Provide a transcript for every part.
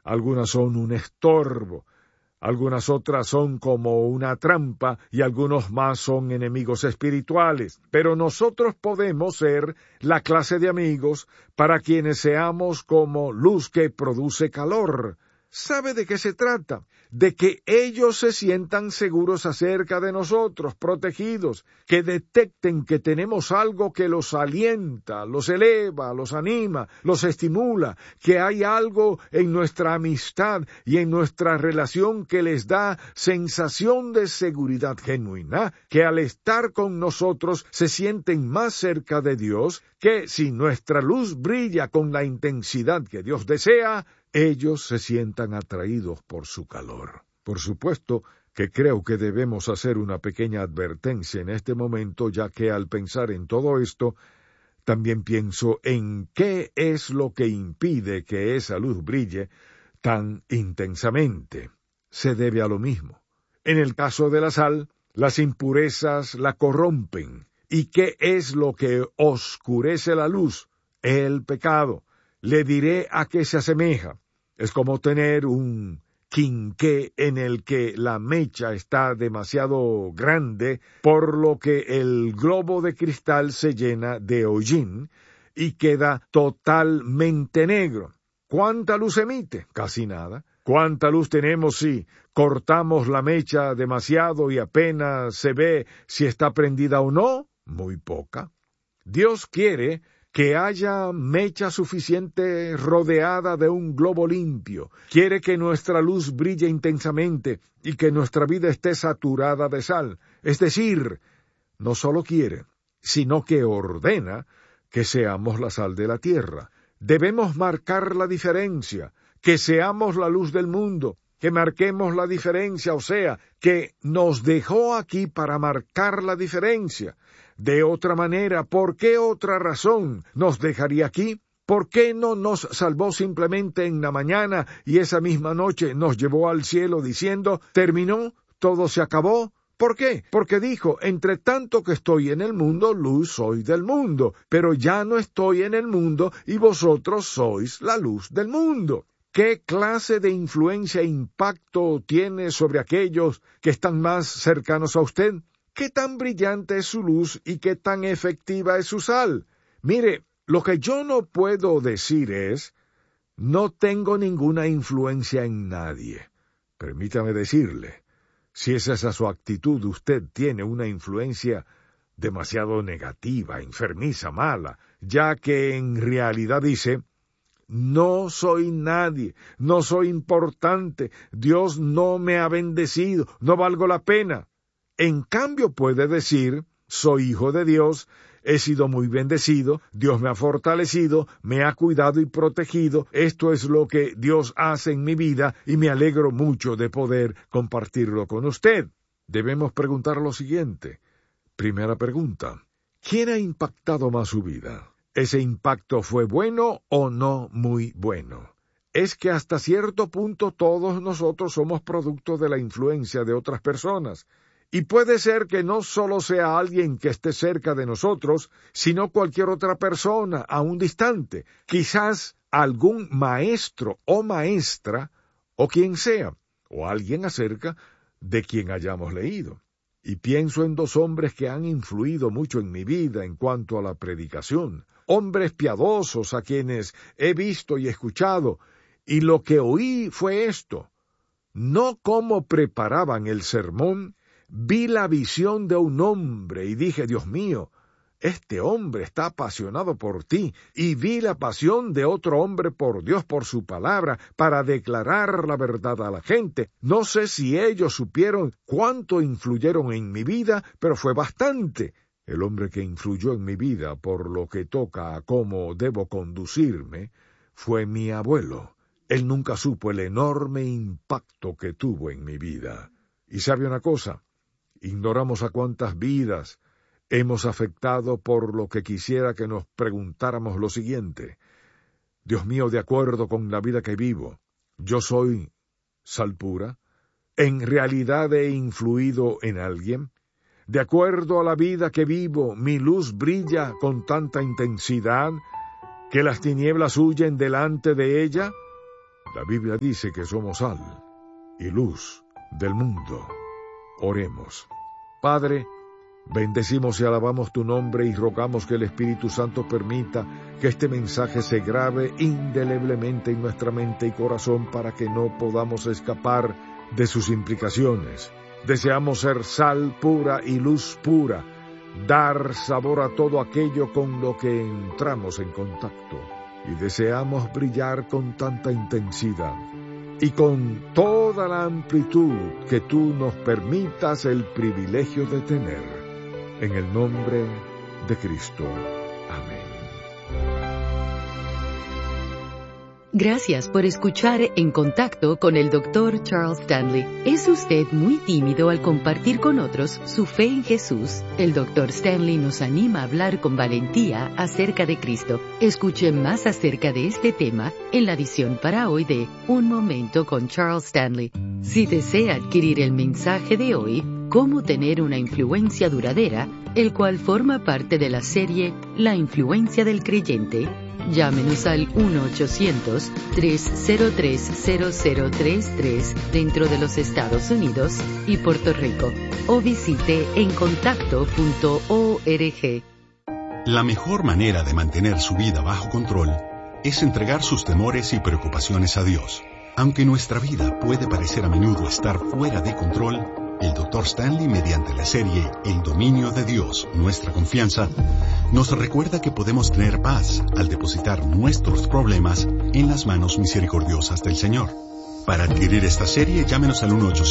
algunas son un estorbo, algunas otras son como una trampa y algunos más son enemigos espirituales. Pero nosotros podemos ser la clase de amigos para quienes seamos como luz que produce calor. ¿Sabe de qué se trata? De que ellos se sientan seguros acerca de nosotros, protegidos, que detecten que tenemos algo que los alienta, los eleva, los anima, los estimula, que hay algo en nuestra amistad y en nuestra relación que les da sensación de seguridad genuina, que al estar con nosotros se sienten más cerca de Dios, que si nuestra luz brilla con la intensidad que Dios desea, ellos se sientan atraídos por su calor. Por supuesto que creo que debemos hacer una pequeña advertencia en este momento, ya que al pensar en todo esto, también pienso en qué es lo que impide que esa luz brille tan intensamente. Se debe a lo mismo. En el caso de la sal, las impurezas la corrompen. ¿Y qué es lo que oscurece la luz? El pecado. Le diré a qué se asemeja. Es como tener un quinqué en el que la mecha está demasiado grande, por lo que el globo de cristal se llena de hollín y queda totalmente negro. ¿Cuánta luz emite? Casi nada. ¿Cuánta luz tenemos si cortamos la mecha demasiado y apenas se ve si está prendida o no? Muy poca. Dios quiere que haya mecha suficiente rodeada de un globo limpio. Quiere que nuestra luz brille intensamente y que nuestra vida esté saturada de sal. Es decir, no solo quiere, sino que ordena que seamos la sal de la tierra. Debemos marcar la diferencia, que seamos la luz del mundo, que marquemos la diferencia, o sea, que nos dejó aquí para marcar la diferencia. De otra manera, ¿por qué otra razón nos dejaría aquí? ¿Por qué no nos salvó simplemente en la mañana y esa misma noche nos llevó al cielo diciendo, terminó, todo se acabó? ¿Por qué? Porque dijo, entre tanto que estoy en el mundo, luz soy del mundo, pero ya no estoy en el mundo y vosotros sois la luz del mundo. ¿Qué clase de influencia e impacto tiene sobre aquellos que están más cercanos a usted? ¿Qué tan brillante es su luz y qué tan efectiva es su sal? Mire, lo que yo no puedo decir es, no tengo ninguna influencia en nadie. Permítame decirle, si esa es su actitud, usted tiene una influencia demasiado negativa, enfermiza, mala, ya que en realidad dice, no soy nadie, no soy importante, Dios no me ha bendecido, no valgo la pena. En cambio puede decir, soy hijo de Dios, he sido muy bendecido, Dios me ha fortalecido, me ha cuidado y protegido, esto es lo que Dios hace en mi vida y me alegro mucho de poder compartirlo con usted. Debemos preguntar lo siguiente. Primera pregunta, ¿quién ha impactado más su vida? ¿Ese impacto fue bueno o no muy bueno? Es que hasta cierto punto todos nosotros somos producto de la influencia de otras personas. Y puede ser que no solo sea alguien que esté cerca de nosotros, sino cualquier otra persona, aún distante, quizás algún maestro o maestra, o quien sea, o alguien acerca de quien hayamos leído. Y pienso en dos hombres que han influido mucho en mi vida en cuanto a la predicación, hombres piadosos a quienes he visto y escuchado, y lo que oí fue esto, no cómo preparaban el sermón. Vi la visión de un hombre y dije, Dios mío, este hombre está apasionado por ti. Y vi la pasión de otro hombre por Dios, por su palabra, para declarar la verdad a la gente. No sé si ellos supieron cuánto influyeron en mi vida, pero fue bastante. El hombre que influyó en mi vida por lo que toca a cómo debo conducirme fue mi abuelo. Él nunca supo el enorme impacto que tuvo en mi vida. ¿Y sabe una cosa? Ignoramos a cuántas vidas hemos afectado por lo que quisiera que nos preguntáramos lo siguiente. Dios mío, de acuerdo con la vida que vivo, ¿yo soy sal pura? ¿En realidad he influido en alguien? De acuerdo a la vida que vivo, ¿mi luz brilla con tanta intensidad que las tinieblas huyen delante de ella? La Biblia dice que somos sal y luz del mundo. Oremos. Padre, bendecimos y alabamos tu nombre y rogamos que el Espíritu Santo permita que este mensaje se grabe indeleblemente en nuestra mente y corazón para que no podamos escapar de sus implicaciones. Deseamos ser sal pura y luz pura, dar sabor a todo aquello con lo que entramos en contacto. Y deseamos brillar con tanta intensidad y con toda la amplitud que tú nos permitas el privilegio de tener. En el nombre de Cristo. Amén. Gracias por escuchar En Contacto con el Dr. Charles Stanley. ¿Es usted muy tímido al compartir con otros su fe en Jesús? El Dr. Stanley nos anima a hablar con valentía acerca de Cristo. Escuche más acerca de este tema en la edición para hoy de Un Momento con Charles Stanley. Si desea adquirir el mensaje de hoy, Cómo tener una influencia duradera, el cual forma parte de la serie La influencia del creyente, llámenos al 1-800-303-0033 dentro de los Estados Unidos y Puerto Rico, o visite encontacto.org. La mejor manera de mantener su vida bajo control es entregar sus temores y preocupaciones a Dios. Aunque nuestra vida puede parecer a menudo estar fuera de control, el Dr. Stanley, mediante la serie El dominio de Dios, nuestra confianza, nos recuerda que podemos tener paz al depositar nuestros problemas en las manos misericordiosas del Señor. Para adquirir esta serie, llámenos al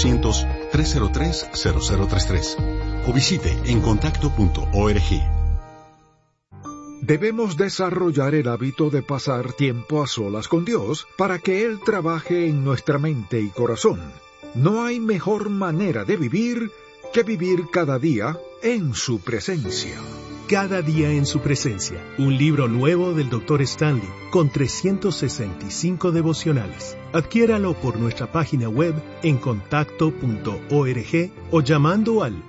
1-800-303-0033 o visite encontacto.org. Debemos desarrollar el hábito de pasar tiempo a solas con Dios para que Él trabaje en nuestra mente y corazón. No hay mejor manera de vivir que vivir cada día en su presencia. Cada día en su presencia, un libro nuevo del Dr. Stanley, con 365 devocionales. Adquiéralo por nuestra página web encontacto.org o llamando al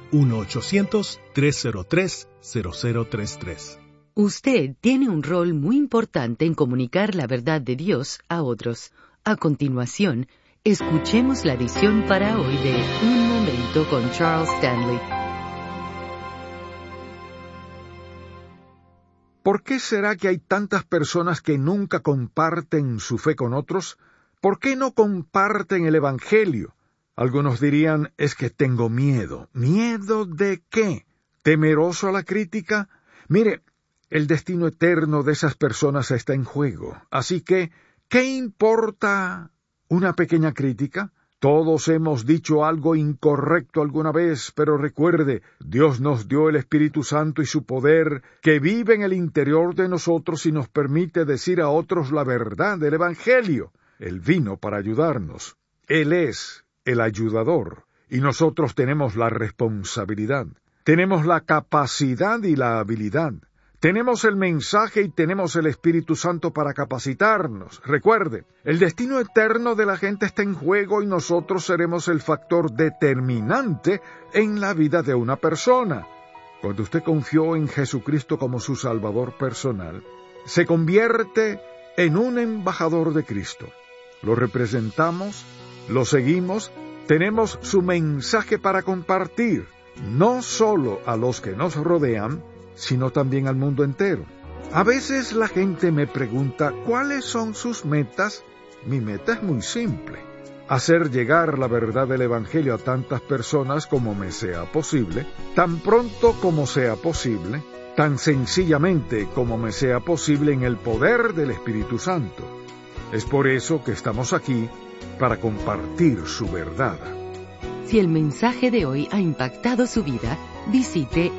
1-800-303-0033. Usted tiene un rol muy importante en comunicar la verdad de Dios a otros. A continuación, escuchemos la edición para hoy de Un Momento con Charles Stanley. ¿Por qué será que hay tantas personas que nunca comparten su fe con otros? ¿Por qué no comparten el Evangelio? Algunos dirían, es que tengo miedo. ¿Miedo de qué? ¿Temeroso a la crítica? Mire, el destino eterno de esas personas está en juego. Así que, ¿qué importa una pequeña crítica? Todos hemos dicho algo incorrecto alguna vez, pero recuerde, Dios nos dio el Espíritu Santo y su poder, que vive en el interior de nosotros y nos permite decir a otros la verdad del Evangelio. Él vino para ayudarnos. Él es el ayudador, y nosotros tenemos la responsabilidad. Tenemos la capacidad y la habilidad. Tenemos el mensaje y tenemos el Espíritu Santo para capacitarnos. Recuerde, el destino eterno de la gente está en juego y nosotros seremos el factor determinante en la vida de una persona. Cuando usted confió en Jesucristo como su Salvador personal, se convierte en un embajador de Cristo. Lo representamos, lo seguimos, tenemos su mensaje para compartir, no solo a los que nos rodean, sino también al mundo entero. A veces la gente me pregunta, ¿cuáles son sus metas? Mi meta es muy simple: hacer llegar la verdad del Evangelio a tantas personas como me sea posible, tan pronto como sea posible, tan sencillamente como me sea posible en el poder del Espíritu Santo. Es por eso que estamos aquí, para compartir su verdad. Si el mensaje de hoy ha impactado su vida, visite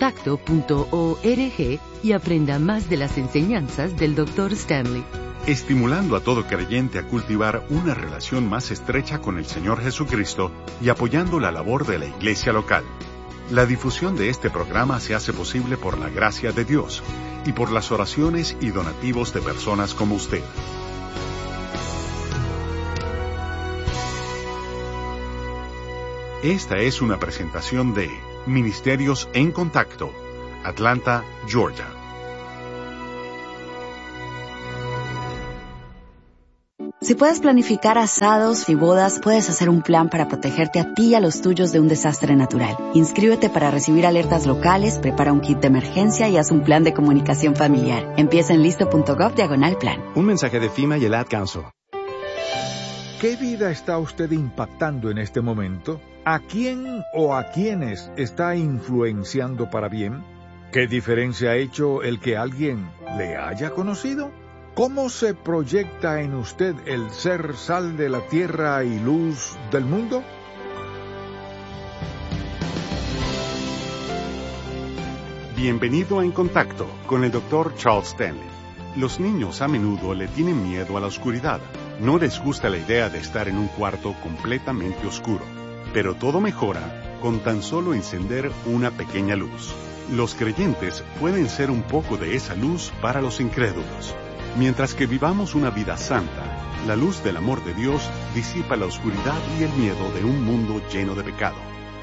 encontacto.org y aprenda más de las enseñanzas del Dr. Stanley. Estimulando a todo creyente a cultivar una relación más estrecha con el Señor Jesucristo y apoyando la labor de la iglesia local. La difusión de este programa se hace posible por la gracia de Dios y por las oraciones y donativos de personas como usted. Esta es una presentación de Ministerios en Contacto, Atlanta, Georgia. Si puedes planificar asados y bodas, puedes hacer un plan para protegerte a ti y a los tuyos de un desastre natural. Inscríbete para recibir alertas locales, prepara un kit de emergencia y haz un plan de comunicación familiar. Empieza en listo.gov/plan. Un mensaje de FEMA y el Ad Council. ¿Qué vida está usted impactando en este momento? ¿A quién o a quiénes está influenciando para bien? ¿Qué diferencia ha hecho el que alguien le haya conocido? ¿Cómo se proyecta en usted el ser sal de la tierra y luz del mundo? Bienvenido a En Contacto con el Dr. Charles Stanley. Los niños a menudo le tienen miedo a la oscuridad. No les gusta la idea de estar en un cuarto completamente oscuro. Pero todo mejora con tan solo encender una pequeña luz. Los creyentes pueden ser un poco de esa luz para los incrédulos. Mientras que vivamos una vida santa, la luz del amor de Dios disipa la oscuridad y el miedo de un mundo lleno de pecado.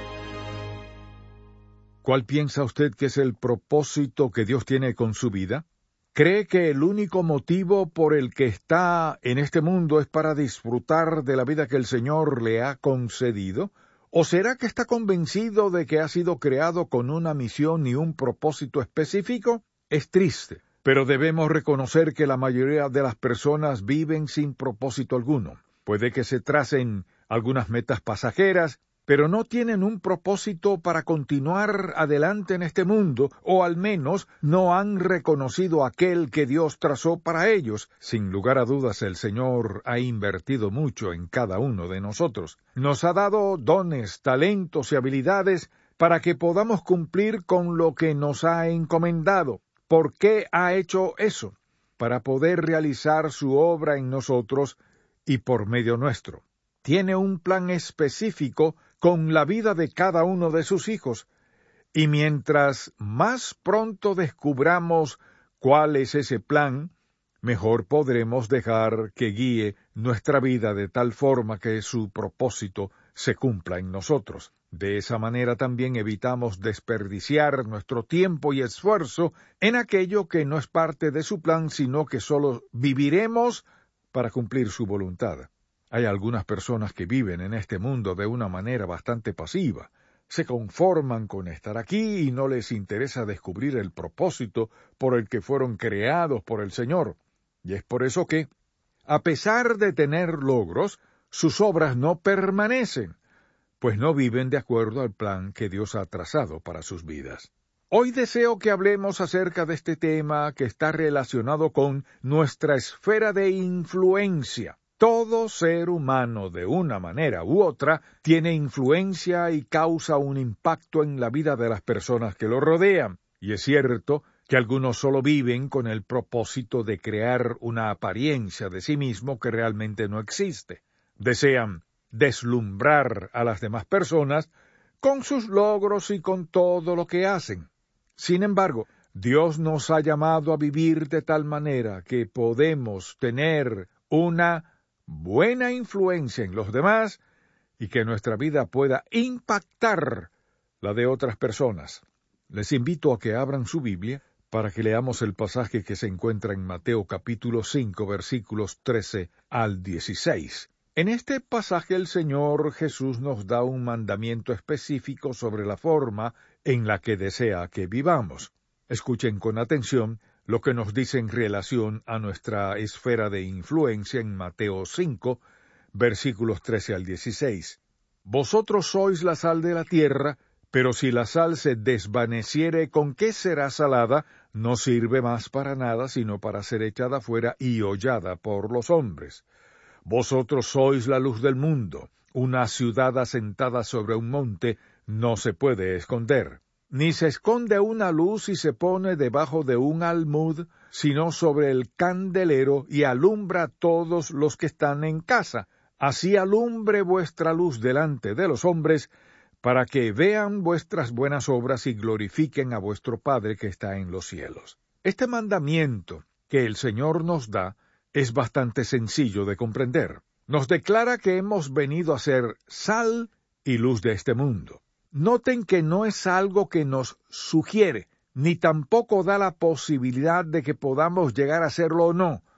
¿Cuál piensa usted que es el propósito que Dios tiene con su vida? ¿Cree que el único motivo por el que está en este mundo es para disfrutar de la vida que el Señor le ha concedido? ¿O será que está convencido de que ha sido creado con una misión y un propósito específico? Es triste, pero debemos reconocer que la mayoría de las personas viven sin propósito alguno. Puede que se tracen algunas metas pasajeras, pero no tienen un propósito para continuar adelante en este mundo, o al menos no han reconocido aquel que Dios trazó para ellos. Sin lugar a dudas, el Señor ha invertido mucho en cada uno de nosotros. Nos ha dado dones, talentos y habilidades para que podamos cumplir con lo que nos ha encomendado. ¿Por qué ha hecho eso? Para poder realizar su obra en nosotros y por medio nuestro. Tiene un plan específico con la vida de cada uno de sus hijos, y mientras más pronto descubramos cuál es ese plan, mejor podremos dejar que guíe nuestra vida de tal forma que su propósito se cumpla en nosotros. De esa manera también evitamos desperdiciar nuestro tiempo y esfuerzo en aquello que no es parte de su plan, sino que solo viviremos para cumplir su voluntad. Hay algunas personas que viven en este mundo de una manera bastante pasiva. Se conforman con estar aquí y no les interesa descubrir el propósito por el que fueron creados por el Señor. Y es por eso que, a pesar de tener logros, sus obras no permanecen, pues no viven de acuerdo al plan que Dios ha trazado para sus vidas. Hoy deseo que hablemos acerca de este tema que está relacionado con nuestra esfera de influencia. Todo ser humano, de una manera u otra, tiene influencia y causa un impacto en la vida de las personas que lo rodean. Y es cierto que algunos solo viven con el propósito de crear una apariencia de sí mismo que realmente no existe. Desean deslumbrar a las demás personas con sus logros y con todo lo que hacen. Sin embargo, Dios nos ha llamado a vivir de tal manera que podemos tener una buena influencia en los demás y que nuestra vida pueda impactar la de otras personas. Les invito a que abran su Biblia para que leamos el pasaje que se encuentra en Mateo capítulo 5, versículos 13 al 16. En este pasaje el Señor Jesús nos da un mandamiento específico sobre la forma en la que desea que vivamos. Escuchen con atención lo que nos dice en relación a nuestra esfera de influencia en Mateo 5, versículos 13 al 16. Vosotros sois la sal de la tierra, pero si la sal se desvaneciere, ¿con qué será salada? No sirve más para nada, sino para ser echada fuera y hollada por los hombres. Vosotros sois la luz del mundo. Una ciudad asentada sobre un monte no se puede esconder. Ni se esconde una luz y se pone debajo de un almud, sino sobre el candelero y alumbra a todos los que están en casa. Así alumbre vuestra luz delante de los hombres, para que vean vuestras buenas obras y glorifiquen a vuestro Padre que está en los cielos. Este mandamiento que el Señor nos da es bastante sencillo de comprender. Nos declara que hemos venido a ser sal y luz de este mundo. Noten que no es algo que nos sugiere, ni tampoco da la posibilidad de que podamos llegar a serlo o no,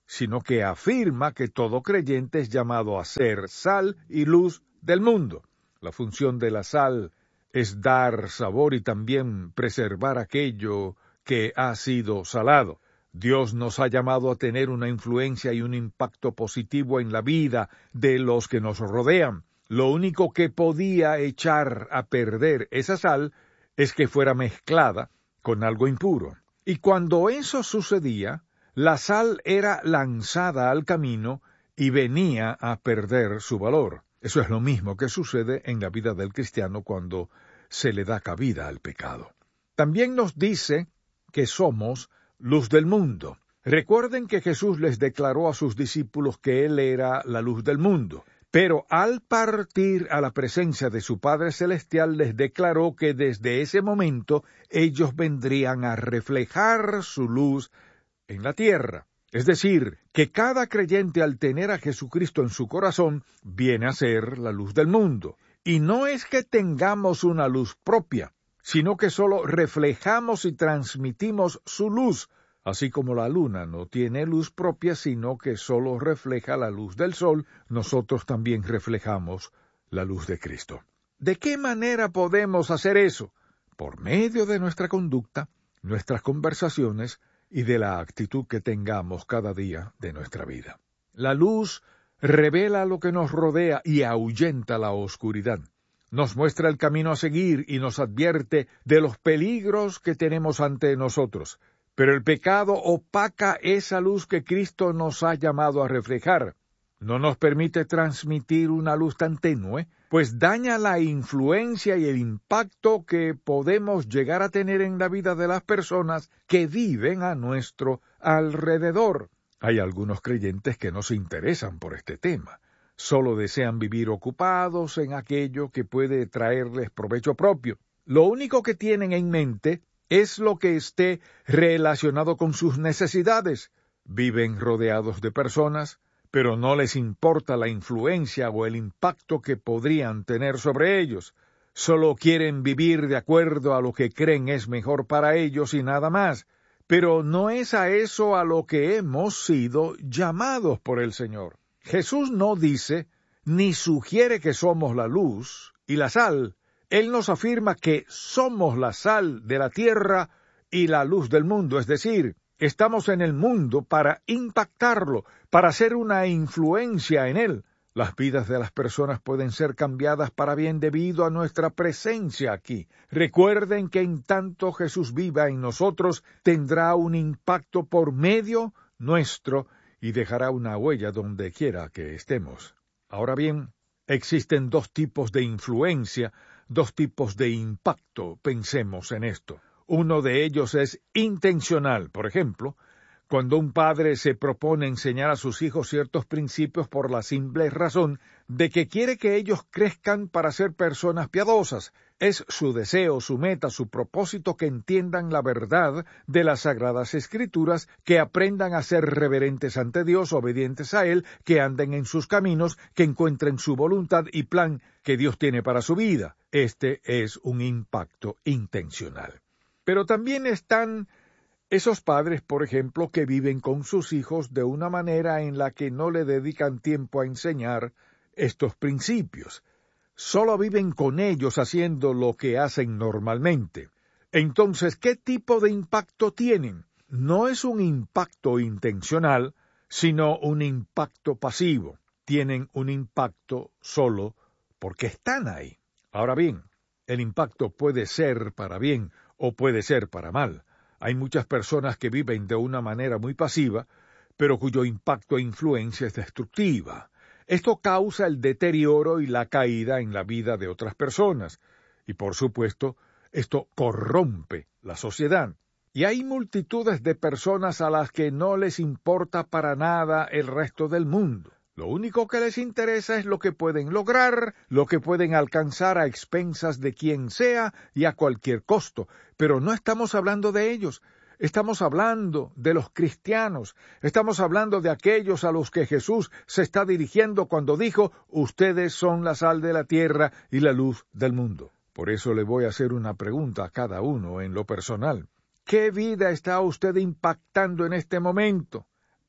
sino que afirma que todo creyente es llamado a ser sal y luz del mundo. La función de la sal es dar sabor y también preservar aquello que ha sido salado. Dios nos ha llamado a tener una influencia y un impacto positivo en la vida de los que nos rodean. Lo único que podía echar a perder esa sal es que fuera mezclada con algo impuro. Y cuando eso sucedía, la sal era lanzada al camino y venía a perder su valor. Eso es lo mismo que sucede en la vida del cristiano cuando se le da cabida al pecado. También nos dice que somos luz del mundo. Recuerden que Jesús les declaró a sus discípulos que Él era la luz del mundo, pero al partir a la presencia de su Padre Celestial les declaró que desde ese momento ellos vendrían a reflejar su luz en la tierra. Es decir, que cada creyente al tener a Jesucristo en su corazón viene a ser la luz del mundo. Y no es que tengamos una luz propia, sino que solo reflejamos y transmitimos su luz, así como la luna no tiene luz propia, sino que solo refleja la luz del sol, nosotros también reflejamos la luz de Cristo. ¿De qué manera podemos hacer eso? Por medio de nuestra conducta, nuestras conversaciones y de la actitud que tengamos cada día de nuestra vida. La luz revela lo que nos rodea y ahuyenta la oscuridad. Nos muestra el camino a seguir y nos advierte de los peligros que tenemos ante nosotros. Pero el pecado opaca esa luz que Cristo nos ha llamado a reflejar. No nos permite transmitir una luz tan tenue, pues daña la influencia y el impacto que podemos llegar a tener en la vida de las personas que viven a nuestro alrededor. Hay algunos creyentes que no se interesan por este tema. Solo desean vivir ocupados en aquello que puede traerles provecho propio. Lo único que tienen en mente es lo que esté relacionado con sus necesidades. Viven rodeados de personas, pero no les importa la influencia o el impacto que podrían tener sobre ellos. Solo quieren vivir de acuerdo a lo que creen es mejor para ellos y nada más. Pero no es a eso a lo que hemos sido llamados por el Señor. Jesús no dice, ni sugiere que somos la luz y la sal. Él nos afirma que somos la sal de la tierra y la luz del mundo, es decir, estamos en el mundo para impactarlo, para hacer una influencia en él. Las vidas de las personas pueden ser cambiadas para bien debido a nuestra presencia aquí. Recuerden que en tanto Jesús viva en nosotros, tendrá un impacto por medio nuestro y dejará una huella donde quiera que estemos. Ahora bien, existen dos tipos de influencia, dos tipos de impacto. Pensemos en esto. Uno de ellos es intencional. Por ejemplo, cuando un padre se propone enseñar a sus hijos ciertos principios por la simple razón de que quiere que ellos crezcan para ser personas piadosas. Es su deseo, su meta, su propósito que entiendan la verdad de las Sagradas Escrituras, que aprendan a ser reverentes ante Dios, obedientes a Él, que anden en sus caminos, que encuentren su voluntad y plan que Dios tiene para su vida. Este es un impacto intencional. Pero también están esos padres, por ejemplo, que viven con sus hijos de una manera en la que no le dedican tiempo a enseñar estos principios. Solo viven con ellos haciendo lo que hacen normalmente. Entonces, ¿qué tipo de impacto tienen? No es un impacto intencional, sino un impacto pasivo. Tienen un impacto solo porque están ahí. Ahora bien, el impacto puede ser para bien o puede ser para mal. Hay muchas personas que viven de una manera muy pasiva, pero cuyo impacto e influencia es destructiva. Esto causa el deterioro y la caída en la vida de otras personas. Y por supuesto, esto corrompe la sociedad. Y hay multitudes de personas a las que no les importa para nada el resto del mundo. Lo único que les interesa es lo que pueden lograr, lo que pueden alcanzar a expensas de quien sea y a cualquier costo. Pero no estamos hablando de ellos. Estamos hablando de los cristianos. Estamos hablando de aquellos a los que Jesús se está dirigiendo cuando dijo, ustedes son la sal de la tierra y la luz del mundo. Por eso le voy a hacer una pregunta a cada uno en lo personal. ¿Qué vida está usted impactando en este momento?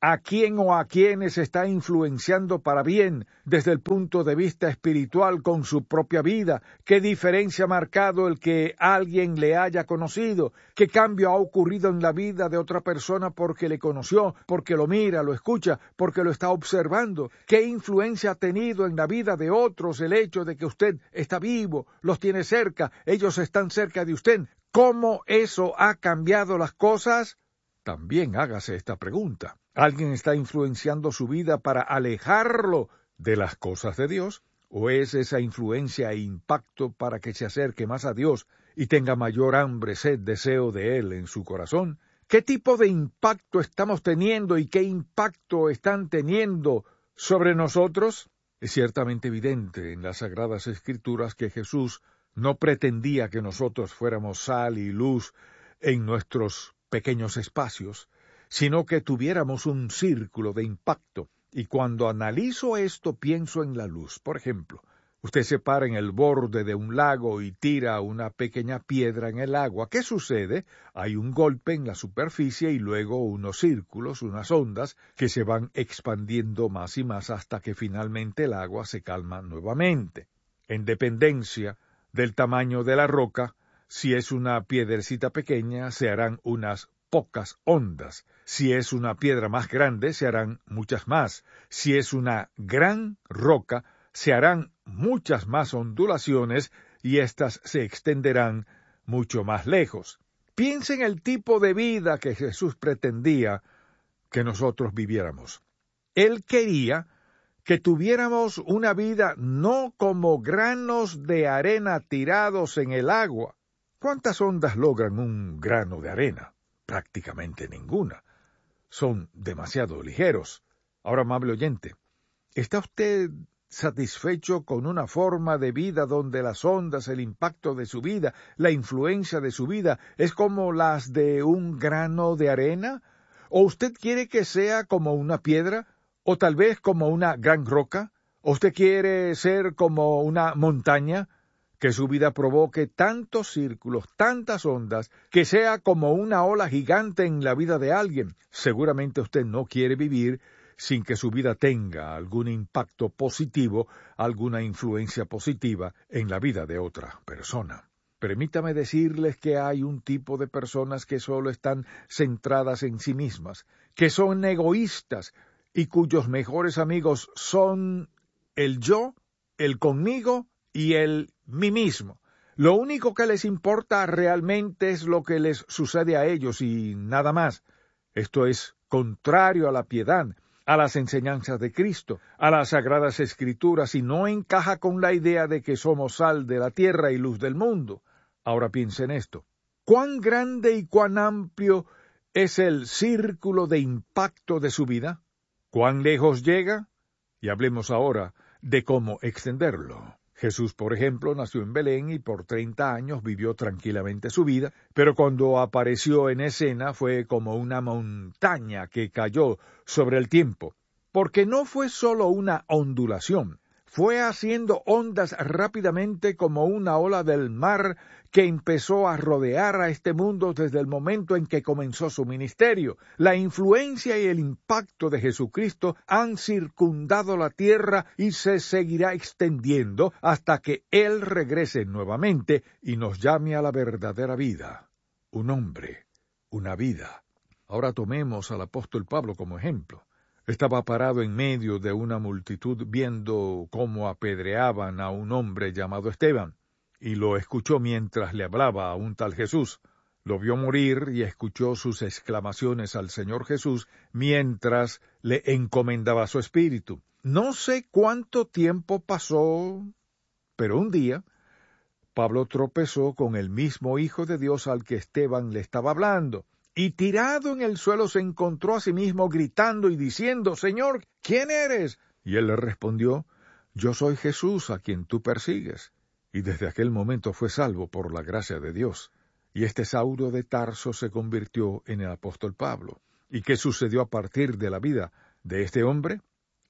¿A quién o a quiénes está influenciando para bien desde el punto de vista espiritual con su propia vida? ¿Qué diferencia ha marcado el que alguien le haya conocido? ¿Qué cambio ha ocurrido en la vida de otra persona porque le conoció, porque lo mira, lo escucha, porque lo está observando? ¿Qué influencia ha tenido en la vida de otros el hecho de que usted está vivo, los tiene cerca, ellos están cerca de usted? ¿Cómo eso ha cambiado las cosas? También hágase esta pregunta. ¿Alguien está influenciando su vida para alejarlo de las cosas de Dios? ¿O es esa influencia e impacto para que se acerque más a Dios y tenga mayor hambre, sed, deseo de Él en su corazón? ¿Qué tipo de impacto estamos teniendo y qué impacto están teniendo sobre nosotros? Es ciertamente evidente en las Sagradas Escrituras que Jesús no pretendía que nosotros fuéramos sal y luz en nuestros pequeños espacios, sino que tuviéramos un círculo de impacto. Y cuando analizo esto, pienso en la luz. Por ejemplo, usted se para en el borde de un lago y tira una pequeña piedra en el agua. ¿Qué sucede? Hay un golpe en la superficie y luego unos círculos, unas ondas, que se van expandiendo más y más hasta que finalmente el agua se calma nuevamente. En dependencia del tamaño de la roca, si es una piedrecita pequeña, se harán unas pocas ondas. Si es una piedra más grande, se harán muchas más. Si es una gran roca, se harán muchas más ondulaciones y éstas se extenderán mucho más lejos. Piensa en el tipo de vida que Jesús pretendía que nosotros viviéramos. Él quería que tuviéramos una vida no como granos de arena tirados en el agua. ¿Cuántas ondas logran un grano de arena? Prácticamente ninguna. Son demasiado ligeros. Ahora, amable oyente, ¿está usted satisfecho con una forma de vida donde las ondas, el impacto de su vida, la influencia de su vida es como las de un grano de arena? ¿O usted quiere que sea como una piedra? ¿O tal vez como una gran roca? ¿O usted quiere ser como una montaña? Que su vida provoque tantos círculos, tantas ondas, que sea como una ola gigante en la vida de alguien. Seguramente usted no quiere vivir sin que su vida tenga algún impacto positivo, alguna influencia positiva en la vida de otra persona. Permítame decirles que hay un tipo de personas que solo están centradas en sí mismas, que son egoístas y cuyos mejores amigos son el yo, el conmigo y el mí mismo. Lo único que les importa realmente es lo que les sucede a ellos y nada más. Esto es contrario a la piedad, a las enseñanzas de Cristo, a las Sagradas Escrituras y no encaja con la idea de que somos sal de la tierra y luz del mundo. Ahora piense en esto. ¿Cuán grande y cuán amplio es el círculo de impacto de su vida? ¿Cuán lejos llega? Y hablemos ahora de cómo extenderlo. Jesús, por ejemplo, nació en Belén y por 30 años vivió tranquilamente su vida, pero cuando apareció en escena fue como una montaña que cayó sobre el tiempo, porque no fue solo una ondulación, fue haciendo ondas rápidamente como una ola del mar que empezó a rodear a este mundo desde el momento en que comenzó su ministerio. La influencia y el impacto de Jesucristo han circundado la tierra y se seguirá extendiendo hasta que Él regrese nuevamente y nos llame a la verdadera vida. Un hombre, una vida. Ahora tomemos al apóstol Pablo como ejemplo. Estaba parado en medio de una multitud viendo cómo apedreaban a un hombre llamado Esteban, y lo escuchó mientras le hablaba a un tal Jesús. Lo vio morir y escuchó sus exclamaciones al Señor Jesús mientras le encomendaba su espíritu. No sé cuánto tiempo pasó, pero un día Pablo tropezó con el mismo Hijo de Dios al que Esteban le estaba hablando. Y tirado en el suelo se encontró a sí mismo gritando y diciendo, «Señor, ¿quién eres?» Y él le respondió, «Yo soy Jesús a quien tú persigues». Y desde aquel momento fue salvo por la gracia de Dios. Y este Saulo de Tarso se convirtió en el apóstol Pablo. ¿Y qué sucedió a partir de la vida de este hombre?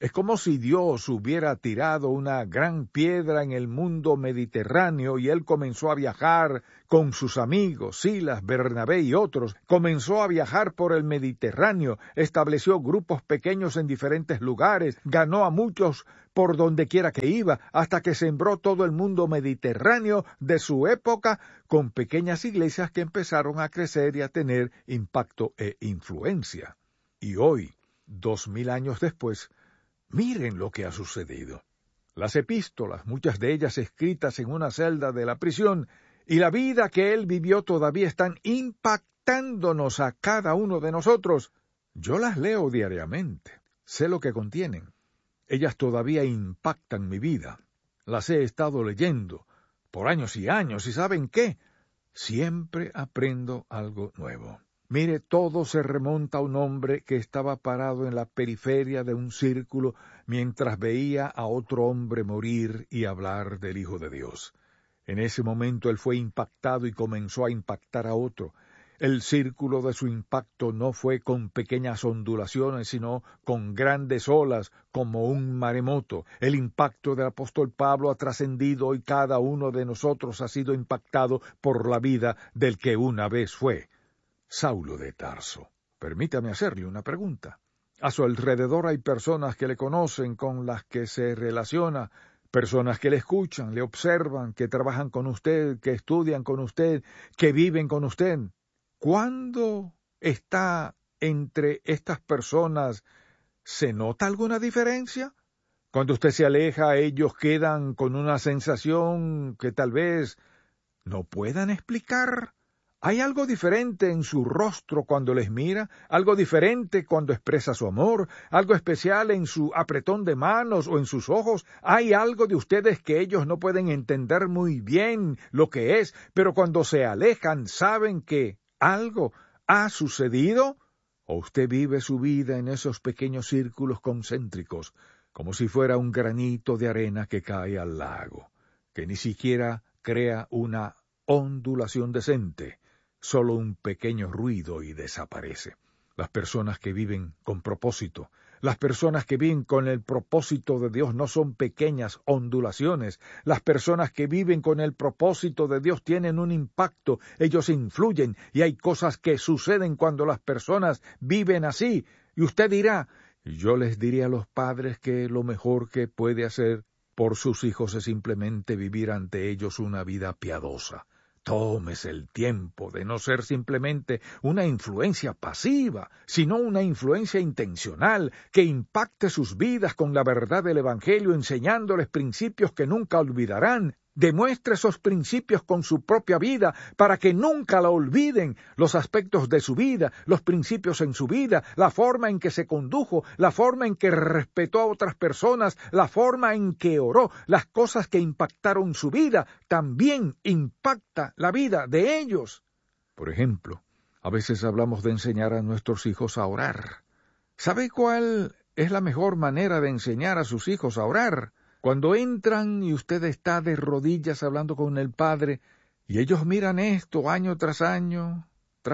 Es como si Dios hubiera tirado una gran piedra en el mundo mediterráneo y él comenzó a viajar con sus amigos, Silas, Bernabé y otros. Comenzó a viajar por el Mediterráneo, estableció grupos pequeños en diferentes lugares, ganó a muchos por donde quiera que iba, hasta que sembró todo el mundo mediterráneo de su época con pequeñas iglesias que empezaron a crecer y a tener impacto e influencia. Y hoy, 2000 años después, miren lo que ha sucedido. Las epístolas, muchas de ellas escritas en una celda de la prisión, y la vida que él vivió todavía están impactándonos a cada uno de nosotros. Yo las leo diariamente. Sé lo que contienen. Ellas todavía impactan mi vida. Las he estado leyendo por años y años, y ¿saben qué? Siempre aprendo algo nuevo. Mire, todo se remonta a un hombre que estaba parado en la periferia de un círculo mientras veía a otro hombre morir y hablar del Hijo de Dios. En ese momento él fue impactado y comenzó a impactar a otro. El círculo de su impacto no fue con pequeñas ondulaciones, sino con grandes olas, como un maremoto. El impacto del apóstol Pablo ha trascendido y cada uno de nosotros ha sido impactado por la vida del que una vez fue Saulo de Tarso. Permítame hacerle una pregunta. A su alrededor hay personas que le conocen, con las que se relaciona, personas que le escuchan, le observan, que trabajan con usted, que estudian con usted, que viven con usted. ¿Cuándo está entre estas personas? ¿Se nota alguna diferencia? Cuando usted se aleja, ellos quedan con una sensación que tal vez no puedan explicar. ¿Hay algo diferente en su rostro cuando les mira? ¿Algo diferente cuando expresa su amor? ¿Algo especial en su apretón de manos o en sus ojos? ¿Hay algo de ustedes que ellos no pueden entender muy bien lo que es, pero cuando se alejan saben que algo ha sucedido? ¿O usted vive su vida en esos pequeños círculos concéntricos, como si fuera un granito de arena que cae al lago, que ni siquiera crea una ondulación decente? Solo un pequeño ruido y desaparece. Las personas que viven con propósito, las personas que viven con el propósito de Dios no son pequeñas ondulaciones. Las personas que viven con el propósito de Dios tienen un impacto, ellos influyen y hay cosas que suceden cuando las personas viven así. Y usted dirá, yo les diría a los padres que lo mejor que puede hacer por sus hijos es simplemente vivir ante ellos una vida piadosa. Tómese el tiempo de no ser simplemente una influencia pasiva, sino una influencia intencional que impacte sus vidas con la verdad del Evangelio, enseñándoles principios que nunca olvidarán. Demuestre esos principios con su propia vida para que nunca la olviden, los aspectos de su vida, los principios en su vida, la forma en que se condujo, la forma en que respetó a otras personas, la forma en que oró, las cosas que impactaron su vida, también impacta la vida de ellos. Por ejemplo, a veces hablamos de enseñar a nuestros hijos a orar. ¿Sabe cuál es la mejor manera de enseñar a sus hijos a orar? Cuando entran y usted está de rodillas hablando con el Padre, y ellos miran esto año tras año,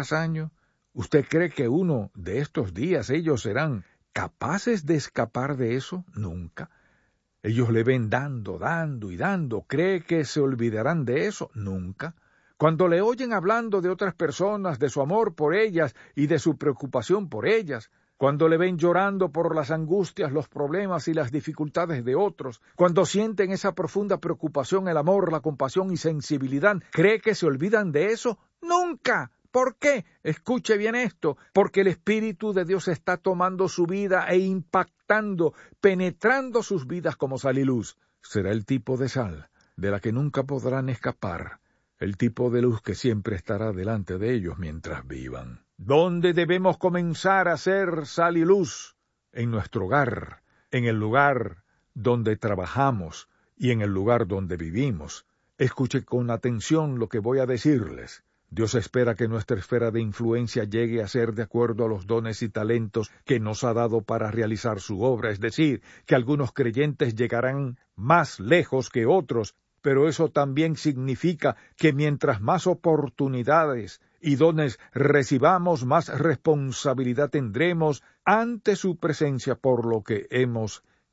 ¿usted cree que uno de estos días ellos serán capaces de escapar de eso? Nunca. Ellos le ven dando y dando. ¿Cree que se olvidarán de eso? Nunca. Cuando le oyen hablando de otras personas, de su amor por ellas y de su preocupación por ellas, cuando le ven llorando por las angustias, los problemas y las dificultades de otros, cuando sienten esa profunda preocupación, el amor, la compasión y sensibilidad, ¿cree que se olvidan de eso? ¡Nunca! ¿Por qué? Escuche bien esto, porque el Espíritu de Dios está tomando su vida e impactando, penetrando sus vidas como sal y luz. Será el tipo de sal de la que nunca podrán escapar, el tipo de luz que siempre estará delante de ellos mientras vivan. ¿Dónde debemos comenzar a ser sal y luz? En nuestro hogar, en el lugar donde trabajamos y en el lugar donde vivimos. Escuche con atención lo que voy a decirles. Dios espera que nuestra esfera de influencia llegue a ser de acuerdo a los dones y talentos que nos ha dado para realizar su obra, es decir, que algunos creyentes llegarán más lejos que otros, pero eso también significa que mientras más oportunidades y dones recibamos, más responsabilidad tendremos ante su presencia por lo que hemos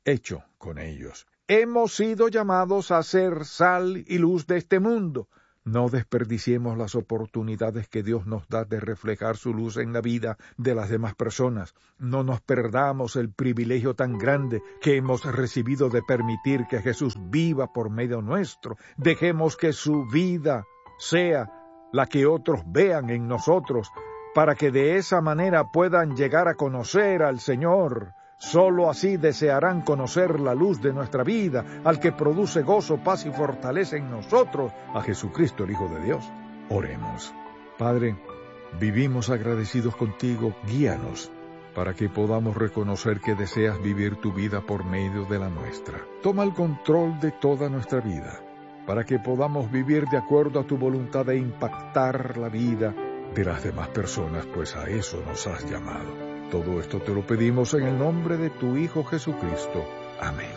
hecho con ellos. Hemos sido llamados a ser sal y luz de este mundo. No desperdiciemos las oportunidades que Dios nos da de reflejar su luz en la vida de las demás personas. No nos perdamos el privilegio tan grande que hemos recibido de permitir que Jesús viva por medio nuestro. Dejemos que su vida sea la que otros vean en nosotros, para que de esa manera puedan llegar a conocer al Señor. Solo así desearán conocer la luz de nuestra vida, al que produce gozo, paz y fortaleza en nosotros, a Jesucristo, el Hijo de Dios. Oremos. Padre, vivimos agradecidos contigo. Guíanos para que podamos reconocer que deseas vivir tu vida por medio de la nuestra. Toma el control de toda nuestra vida, para que podamos vivir de acuerdo a tu voluntad e impactar la vida de las demás personas, pues a eso nos has llamado. Todo esto te lo pedimos en el nombre de tu Hijo Jesucristo. Amén.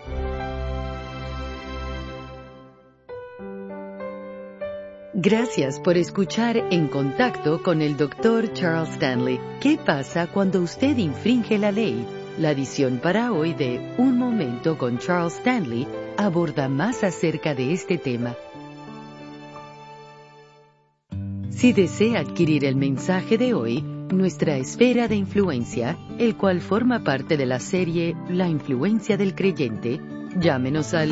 Gracias por escuchar En Contacto con el Dr. Charles Stanley. ¿Qué pasa cuando usted infringe la ley? La edición para hoy de Un Momento con Charles Stanley aborda más acerca de este tema. Si desea adquirir el mensaje de hoy, Nuestra Esfera de Influencia, el cual forma parte de la serie La Influencia del Creyente, llámenos al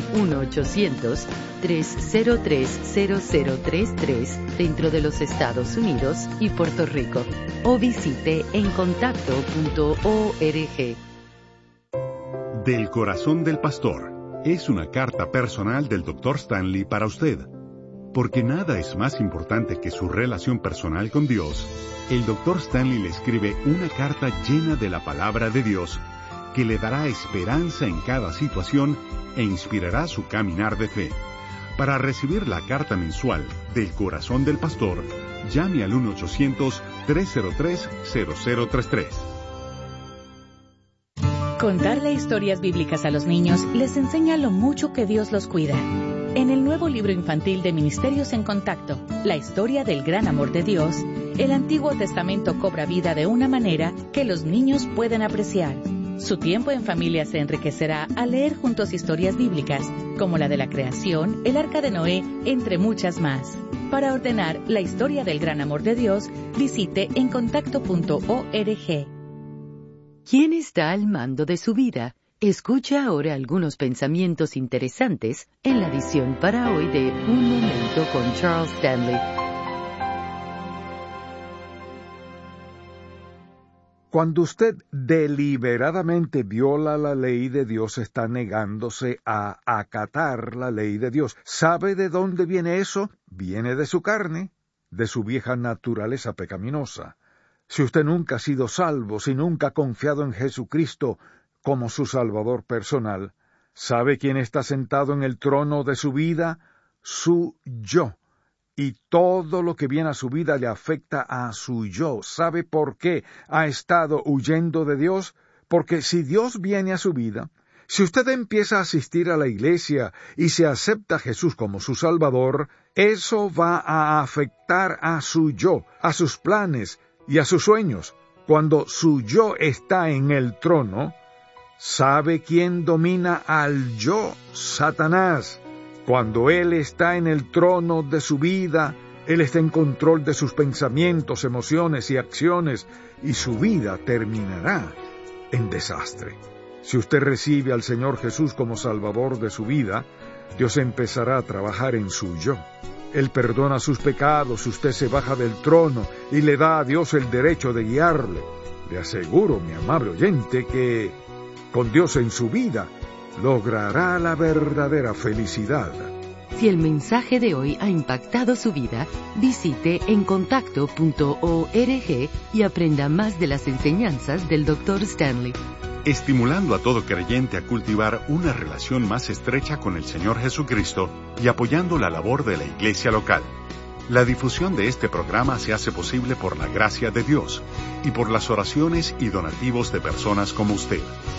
1-800-303-0033 dentro de los Estados Unidos y Puerto Rico, o visite encontacto.org. Del corazón del pastor es una carta personal del Dr. Stanley para usted. Porque nada es más importante que su relación personal con Dios, el Dr. Stanley le escribe una carta llena de la palabra de Dios que le dará esperanza en cada situación e inspirará su caminar de fe. Para recibir la carta mensual del corazón del pastor, llame al 1-800-303-0033. Contarle historias bíblicas a los niños les enseña lo mucho que Dios los cuida. En el nuevo libro infantil de Ministerios en Contacto, La historia del gran amor de Dios, el Antiguo Testamento cobra vida de una manera que los niños pueden apreciar. Su tiempo en familia se enriquecerá al leer juntos historias bíblicas, como la de la creación, el arca de Noé, entre muchas más. Para ordenar La historia del gran amor de Dios, visite encontacto.org. ¿Quién está al mando de su vida? Escucha ahora algunos pensamientos interesantes en la edición para hoy de Un Momento con Charles Stanley. Cuando usted deliberadamente viola la ley de Dios, está negándose a acatar la ley de Dios. ¿Sabe de dónde viene eso? Viene de su carne, de su vieja naturaleza pecaminosa. Si usted nunca ha sido salvo, si nunca ha confiado en Jesucristo como su Salvador personal, ¿sabe quién está sentado en el trono de su vida? Su yo. Y todo lo que viene a su vida le afecta a su yo. ¿Sabe por qué ha estado huyendo de Dios? Porque si Dios viene a su vida, si usted empieza a asistir a la iglesia y se acepta a Jesús como su Salvador, eso va a afectar a su yo, a sus planes y a sus sueños. Cuando su yo está en el trono, ¿sabe quién domina al yo? Satanás. Cuando Él está en el trono de su vida, Él está en control de sus pensamientos, emociones y acciones, y su vida terminará en desastre. Si usted recibe al Señor Jesús como Salvador de su vida, Dios empezará a trabajar en su yo. Él perdona sus pecados, usted se baja del trono y le da a Dios el derecho de guiarle. Le aseguro, mi amable oyente, que con Dios en su vida logrará la verdadera felicidad. Si el mensaje de hoy ha impactado su vida, visite encontacto.org y aprenda más de las enseñanzas del Dr. Stanley. Estimulando a todo creyente a cultivar una relación más estrecha con el Señor Jesucristo y apoyando la labor de la iglesia local. La difusión de este programa se hace posible por la gracia de Dios y por las oraciones y donativos de personas como usted.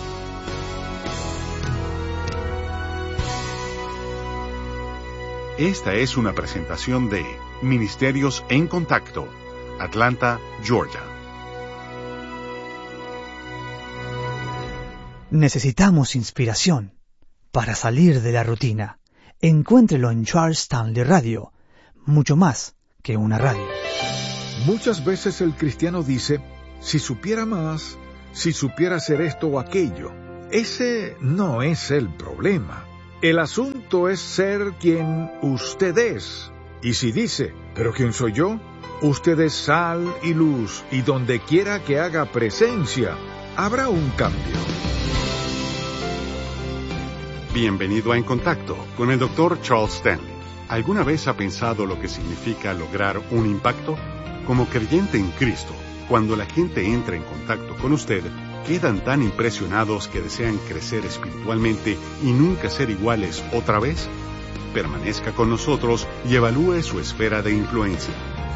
Esta es una presentación de Ministerios en Contacto, Atlanta, Georgia. Necesitamos inspiración para salir de la rutina. Encuéntrelo en Charles Stanley Radio, mucho más que una radio. Muchas veces el cristiano dice, si supiera más, si supiera hacer esto o aquello. Ese no es el problema. El asunto es ser quien usted es. Y si dice, ¿pero quién soy yo? Usted es sal y luz, y donde quiera que haga presencia, habrá un cambio. Bienvenido a En Contacto con el Dr. Charles Stanley. ¿Alguna vez ha pensado lo que significa lograr un impacto? Como creyente en Cristo, cuando la gente entra en contacto con usted, quedan tan impresionados que desean crecer espiritualmente y nunca ser iguales otra vez. Permanezca con nosotros y evalúe su esfera de influencia.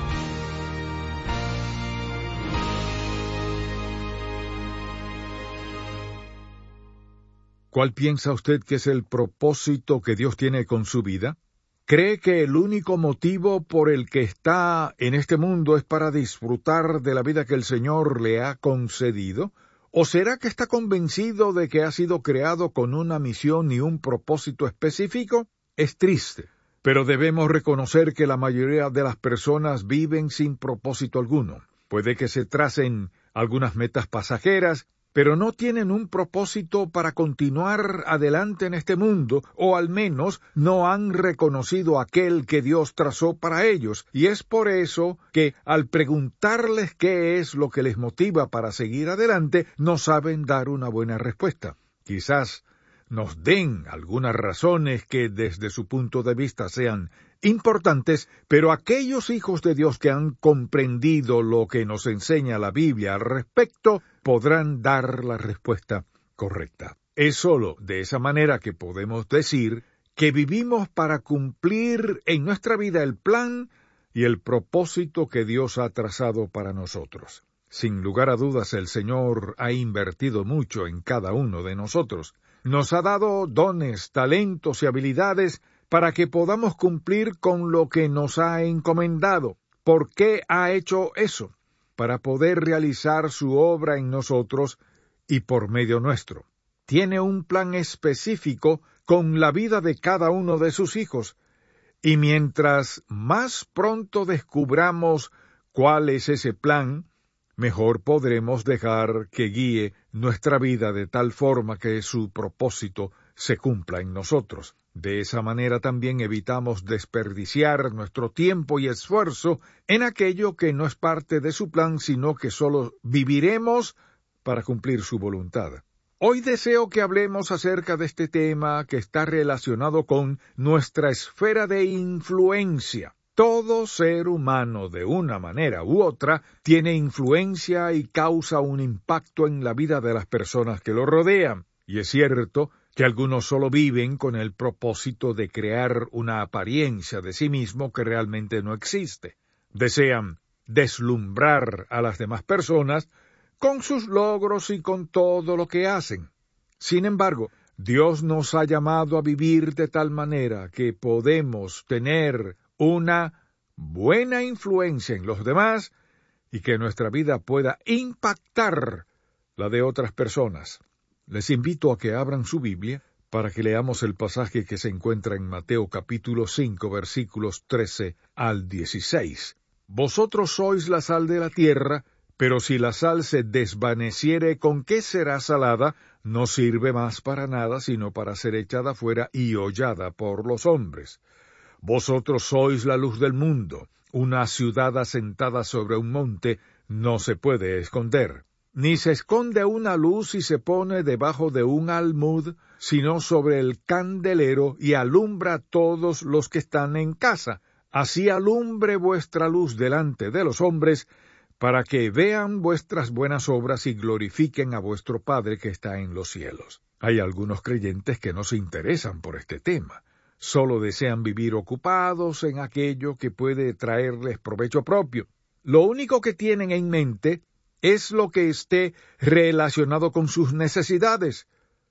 ¿Cuál piensa usted que es el propósito que Dios tiene con su vida? ¿Cree que el único motivo por el que está en este mundo es para disfrutar de la vida que el Señor le ha concedido? ¿O será que está convencido de que ha sido creado con una misión y un propósito específico? Es triste, pero debemos reconocer que la mayoría de las personas viven sin propósito alguno. Puede que se tracen algunas metas pasajeras, pero no tienen un propósito para continuar adelante en este mundo, o al menos no han reconocido aquel que Dios trazó para ellos, y es por eso que al preguntarles qué es lo que les motiva para seguir adelante, no saben dar una buena respuesta. Quizás nos den algunas razones que desde su punto de vista sean importantes, pero aquellos hijos de Dios que han comprendido lo que nos enseña la Biblia al respecto, podrán dar la respuesta correcta. Es sólo de esa manera que podemos decir que vivimos para cumplir en nuestra vida el plan y el propósito que Dios ha trazado para nosotros. Sin lugar a dudas, el Señor ha invertido mucho en cada uno de nosotros. Nos ha dado dones, talentos y habilidades para que podamos cumplir con lo que nos ha encomendado. ¿Por qué ha hecho eso? Para poder realizar su obra en nosotros y por medio nuestro. Tiene un plan específico con la vida de cada uno de sus hijos, y mientras más pronto descubramos cuál es ese plan, mejor podremos dejar que guíe nuestra vida de tal forma que su propósito se cumpla en nosotros. De esa manera también evitamos desperdiciar nuestro tiempo y esfuerzo en aquello que no es parte de su plan, sino que solo viviremos para cumplir su voluntad. Hoy deseo que hablemos acerca de este tema que está relacionado con nuestra esfera de influencia. Todo ser humano, de una manera u otra, tiene influencia y causa un impacto en la vida de las personas que lo rodean. Y es cierto que algunos solo viven con el propósito de crear una apariencia de sí mismo que realmente no existe. Desean deslumbrar a las demás personas con sus logros y con todo lo que hacen. Sin embargo, Dios nos ha llamado a vivir de tal manera que podemos tener una buena influencia en los demás y que nuestra vida pueda impactar la de otras personas. Les invito a que abran su Biblia para que leamos el pasaje que se encuentra en Mateo capítulo 5, versículos 13 al 16. Vosotros sois la sal de la tierra, pero si la sal se desvaneciere, ¿con qué será salada? No sirve más para nada, sino para ser echada fuera y hollada por los hombres. Vosotros sois la luz del mundo. Una ciudad asentada sobre un monte no se puede esconder. Ni se esconde una luz y se pone debajo de un almud, sino sobre el candelero y alumbra a todos los que están en casa. Así alumbre vuestra luz delante de los hombres, para que vean vuestras buenas obras y glorifiquen a vuestro Padre que está en los cielos. Hay algunos creyentes que no se interesan por este tema. Solo desean vivir ocupados en aquello que puede traerles provecho propio. Lo único que tienen en mente es lo que esté relacionado con sus necesidades.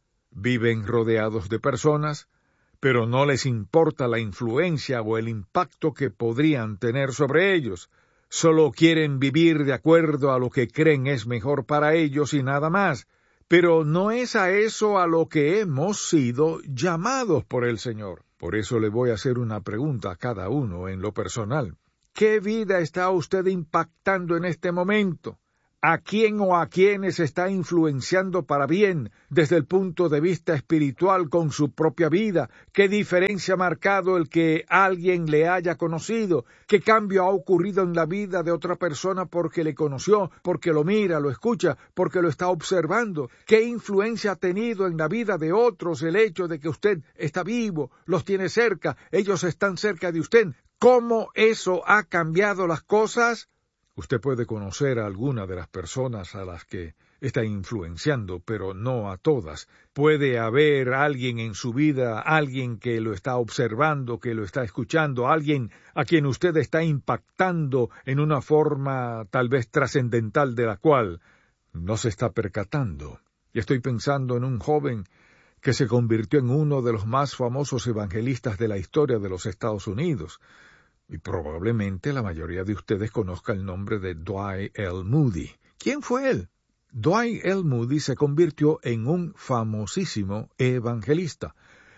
Viven rodeados de personas, pero no les importa la influencia o el impacto que podrían tener sobre ellos. Solo quieren vivir de acuerdo a lo que creen es mejor para ellos y nada más. pero no es a eso a lo que hemos sido llamados por el Señor. Por eso le voy a hacer una pregunta a cada uno en lo personal. ¿Qué vida está usted impactando en este momento? ¿A quién o a quiénes está influenciando para bien desde el punto de vista espiritual con su propia vida? ¿Qué diferencia ha marcado el que alguien le haya conocido? ¿Qué cambio ha ocurrido en la vida de otra persona porque le conoció, porque lo mira, lo escucha, porque lo está observando? ¿Qué influencia ha tenido en la vida de otros el hecho de que usted está vivo, los tiene cerca, ellos están cerca de usted? ¿Cómo eso ha cambiado las cosas? Usted puede conocer a alguna de las personas a las que está influenciando, pero no a todas. Puede haber alguien en su vida, alguien que lo está observando, que lo está escuchando, alguien a quien usted está impactando en una forma tal vez trascendental de la cual no se está percatando. Y estoy pensando en un joven que se convirtió en uno de los más famosos evangelistas de la historia de los Estados Unidos. Y probablemente la mayoría de ustedes conozca el nombre de Dwight L. Moody. ¿Quién fue él? Dwight L. Moody se convirtió en un famosísimo evangelista.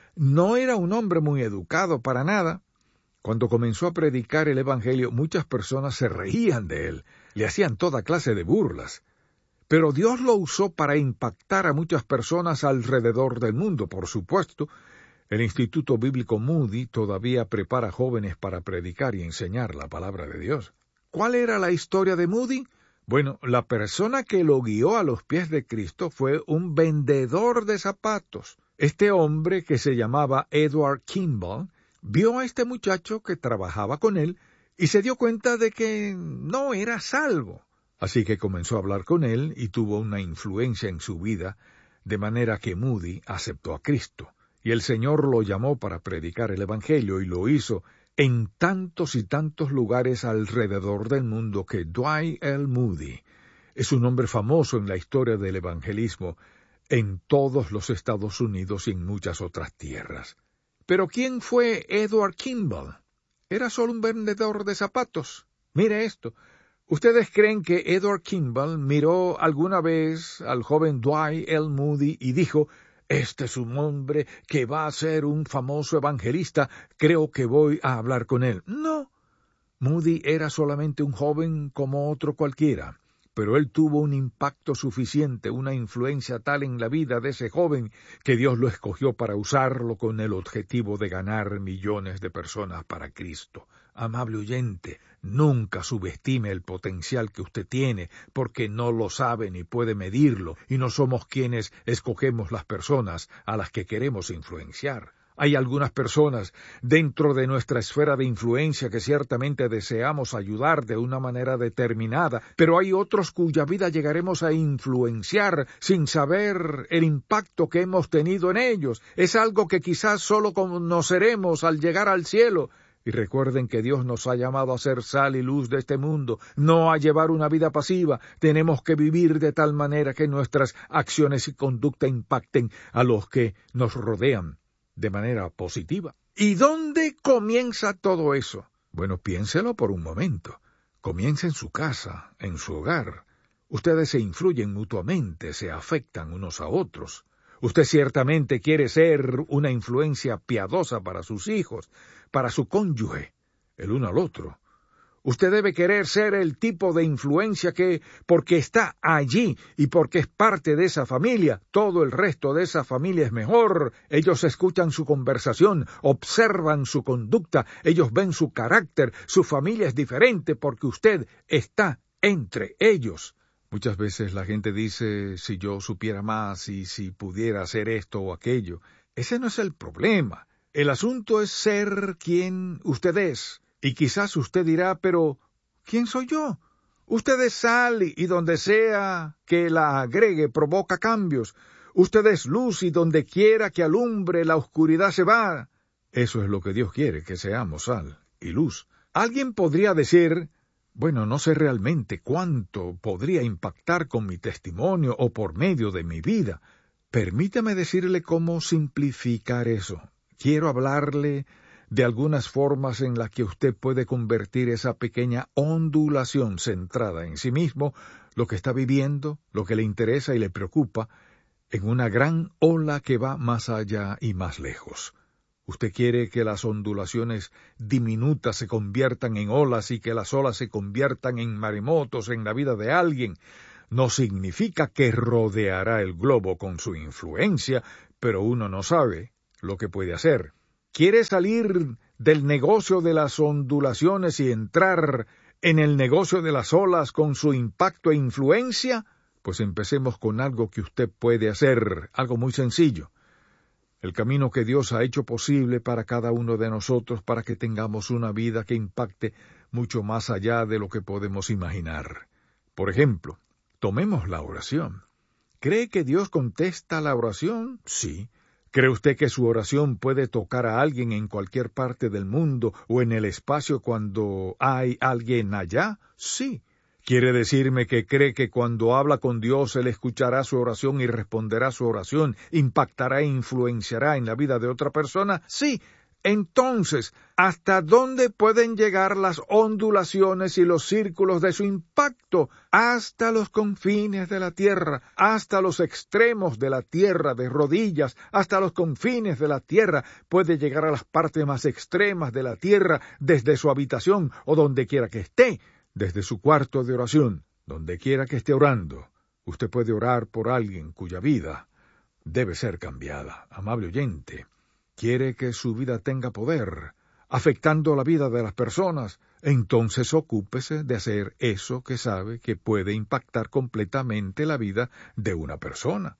No era un hombre muy educado para nada. Cuando comenzó a predicar el evangelio, muchas personas se reían de él, le hacían toda clase de burlas. Pero Dios lo usó para impactar a muchas personas alrededor del mundo, por supuesto. El Instituto Bíblico Moody todavía prepara jóvenes para predicar y enseñar la palabra de Dios. ¿Cuál era la historia de Moody? Bueno, la persona que lo guió a los pies de Cristo fue un vendedor de zapatos. Este hombre, que se llamaba Edward Kimball, vio a este muchacho que trabajaba con él y se dio cuenta de que no era salvo. Así que comenzó a hablar con él y tuvo una influencia en su vida, de manera que Moody aceptó a Cristo. Y el Señor lo llamó para predicar el Evangelio y lo hizo en tantos y tantos lugares alrededor del mundo que Dwight L. Moody es un hombre famoso en la historia del evangelismo en todos los Estados Unidos y en muchas otras tierras. ¿Pero quién fue Edward Kimball? Era solo un vendedor de zapatos. Mire esto. ¿Ustedes creen que Edward Kimball miró alguna vez al joven Dwight L. Moody y dijo: «Este es un hombre que va a ser un famoso evangelista, creo que voy a hablar con él»? No. Moody era solamente un joven como otro cualquiera, pero él tuvo un impacto suficiente, una influencia tal en la vida de ese joven que Dios lo escogió para usarlo con el objetivo de ganar millones de personas para Cristo. Amable oyente, nunca subestime el potencial que usted tiene, porque no lo sabe ni puede medirlo, y no somos quienes escogemos las personas a las que queremos influenciar. Hay algunas personas dentro de nuestra esfera de influencia que ciertamente deseamos ayudar de una manera determinada, pero hay otros cuya vida llegaremos a influenciar sin saber el impacto que hemos tenido en ellos. Es algo que quizás solo conoceremos al llegar al cielo. Y recuerden que Dios nos ha llamado a ser sal y luz de este mundo, no a llevar una vida pasiva. Tenemos que vivir de tal manera que nuestras acciones y conducta impacten a los que nos rodean de manera positiva. ¿Y dónde comienza todo eso? Bueno, piénselo por un momento. Comienza en su casa, en su hogar. Ustedes se influyen mutuamente, se afectan unos a otros. Usted ciertamente quiere ser una influencia piadosa para sus hijos, para su cónyuge, el uno al otro. Usted debe querer ser el tipo de influencia que, porque está allí y porque es parte de esa familia, todo el resto de esa familia es mejor. Ellos escuchan su conversación, observan su conducta, ellos ven su carácter, su familia es diferente porque usted está entre ellos. Muchas veces la gente dice: si yo supiera más y si pudiera hacer esto o aquello. Ese no es el problema. El asunto es ser quien usted es. Y quizás usted dirá: pero ¿quién soy yo? Usted es sal y donde sea que la agregue provoca cambios. Usted es luz y donde quiera que alumbre la oscuridad se va. Eso es lo que Dios quiere, que seamos sal y luz. Alguien podría decir: bueno, no sé realmente cuánto podría impactar con mi testimonio o por medio de mi vida. Permítame decirle cómo simplificar eso. Quiero hablarle de algunas formas en las que usted puede convertir esa pequeña ondulación centrada en sí mismo, lo que está viviendo, lo que le interesa y le preocupa, en una gran ola que va más allá y más lejos. Usted quiere que las ondulaciones diminutas se conviertan en olas y que las olas se conviertan en maremotos en la vida de alguien. No significa que rodeará el globo con su influencia, pero uno no sabe lo que puede hacer. ¿Quiere salir del negocio de las ondulaciones y entrar en el negocio de las olas con su impacto e influencia? Pues empecemos con algo que usted puede hacer, algo muy sencillo. El camino que Dios ha hecho posible para cada uno de nosotros para que tengamos una vida que impacte mucho más allá de lo que podemos imaginar. Por ejemplo, tomemos la oración. ¿Cree que Dios contesta la oración? Sí. ¿Cree usted que su oración puede tocar a alguien en cualquier parte del mundo o en el espacio cuando hay alguien allá? Sí. ¿Quiere decirme que cree que cuando habla con Dios Él escuchará su oración y responderá su oración, impactará e influenciará en la vida de otra persona? Sí. Entonces, ¿hasta dónde pueden llegar las ondulaciones y los círculos de su impacto? Hasta los confines de la tierra, hasta los extremos de la tierra, de rodillas, hasta los confines de la tierra. Puede llegar a las partes más extremas de la tierra, desde su habitación o donde quiera que esté, desde su cuarto de oración, donde quiera que esté orando. Usted puede orar por alguien cuya vida debe ser cambiada. Amable oyente, ¿quiere que su vida tenga poder, afectando la vida de las personas? Entonces ocúpese de hacer eso que sabe que puede impactar completamente la vida de una persona.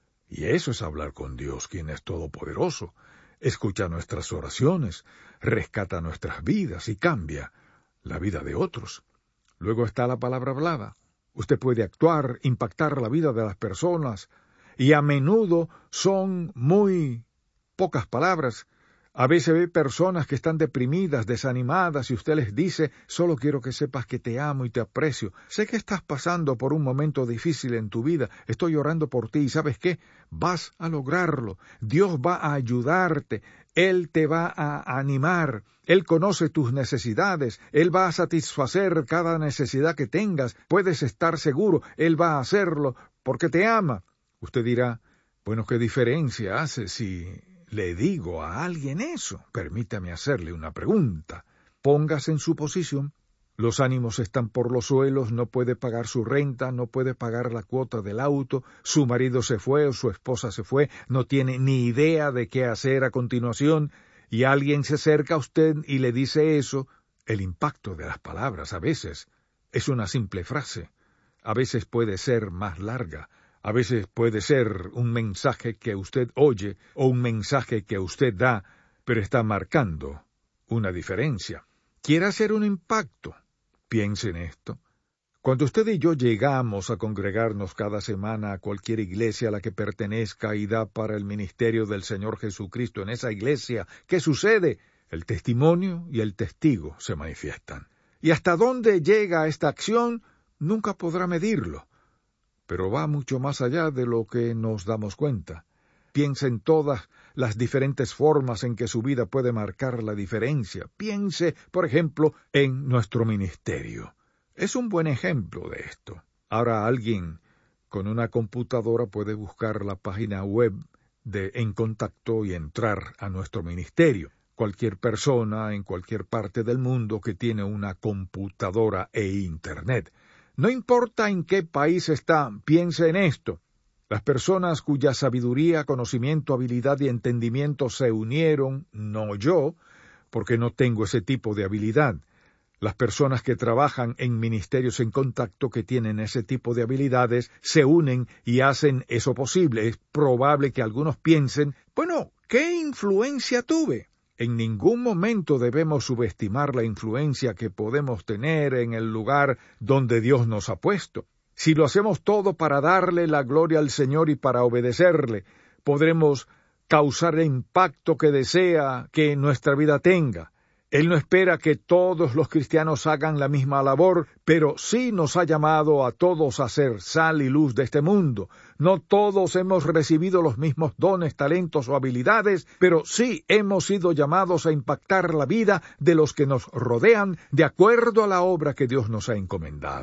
Y eso es hablar con Dios, quien es todopoderoso. Escucha nuestras oraciones, rescata nuestras vidas y cambia la vida de otros. Luego está la palabra hablada. Usted puede actuar, impactar la vida de las personas, y a menudo son muy pocas palabras. A veces ve personas que están deprimidas, desanimadas, y usted les dice: solo quiero que sepas que te amo y te aprecio. Sé que estás pasando por un momento difícil en tu vida. Estoy orando por ti, y ¿sabes qué? Vas a lograrlo. Dios va a ayudarte. Él te va a animar. Él conoce tus necesidades. Él va a satisfacer cada necesidad que tengas. Puedes estar seguro. Él va a hacerlo porque te ama. Usted dirá: bueno, ¿qué diferencia hace si le digo a alguien eso? Permítame hacerle una pregunta. Póngase en su posición. Los ánimos están por los suelos, no puede pagar su renta, no puede pagar la cuota del auto, su marido se fue o su esposa se fue, no tiene ni idea de qué hacer a continuación, y alguien se acerca a usted y le dice eso. El impacto de las palabras a veces es una simple frase, a veces puede ser más larga, a veces puede ser un mensaje que usted oye o un mensaje que usted da, pero está marcando una diferencia. ¿Quiere hacer un impacto? Piense en esto. Cuando usted y yo llegamos a congregarnos cada semana a cualquier iglesia a la que pertenezca y da para el ministerio del Señor Jesucristo en esa iglesia, ¿qué sucede? El testimonio y el testigo se manifiestan. Y hasta dónde llega esta acción, nunca podrá medirlo. Pero va mucho más allá de lo que nos damos cuenta. Piense en todas las diferentes formas en que su vida puede marcar la diferencia. Piense, por ejemplo, en nuestro ministerio. Es un buen ejemplo de esto. Ahora alguien con una computadora puede buscar la página web de En Contacto y entrar a nuestro ministerio. Cualquier persona en cualquier parte del mundo que tiene una computadora e Internet. No importa en qué país está, piense en esto. Las personas cuya sabiduría, conocimiento, habilidad y entendimiento se unieron, no yo, porque no tengo ese tipo de habilidad. Las personas que trabajan en ministerios En Contacto que tienen ese tipo de habilidades se unen y hacen eso posible. Es probable que algunos piensen: bueno, ¿qué influencia tuve? En ningún momento debemos subestimar la influencia que podemos tener en el lugar donde Dios nos ha puesto. Si lo hacemos todo para darle la gloria al Señor y para obedecerle, podremos causar el impacto que desea que nuestra vida tenga. Él no espera que todos los cristianos hagan la misma labor, pero sí nos ha llamado a todos a ser sal y luz de este mundo. No todos hemos recibido los mismos dones, talentos o habilidades, pero sí hemos sido llamados a impactar la vida de los que nos rodean de acuerdo a la obra que Dios nos ha encomendado.